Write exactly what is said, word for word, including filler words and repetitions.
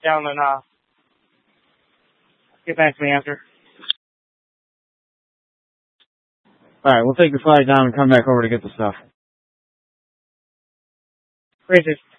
down and uh, get back to me after. Alright, we'll take the flag down and come back over to get the stuff. Great, dude.